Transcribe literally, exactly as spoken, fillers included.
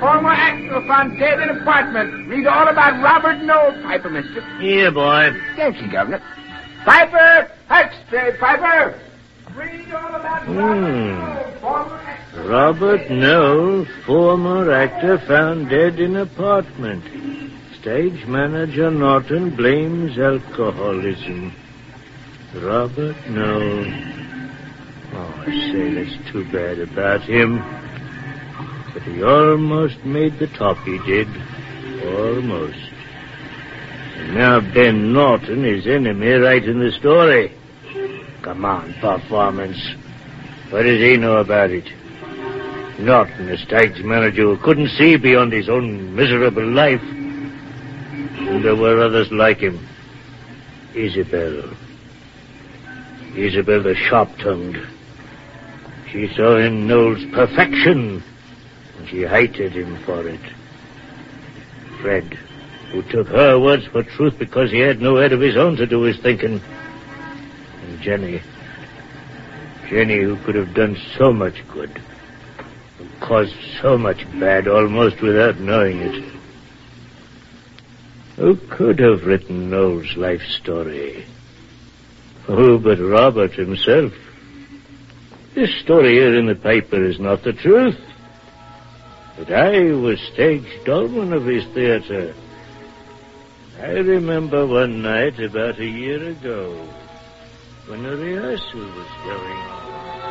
former actor found dead in apartment. Read all about Robert Knowles, Piper, mister. Here, boy. Thank you, Governor. Piper! Extra, Piper! Read all about Hmm. Robert Knowles, former actor. Robert Knowles, former actor, found dead in apartment. Stage manager Norton blames alcoholism. Robert Knowles. Oh, I say, that's too bad about him. But he almost made the top, he did. Almost. And now Ben Norton, his enemy, writing the story. Come on, performance. What does he know about it? Norton, a stage manager who couldn't see beyond his own miserable life. And there were others like him. Isabel. Isabel the sharp-tongued. She saw in Knowles' perfection, and she hated him for it. Fred, who took her words for truth because he had no head of his own to do his thinking. And Jenny. Jenny, who could have done so much good, and caused so much bad almost without knowing it. Who could have written Knowles' life story? Who but Robert himself? This story here in the paper is not the truth. But I was stage dolman of his theater. I remember one night about a year ago when a rehearsal was going on.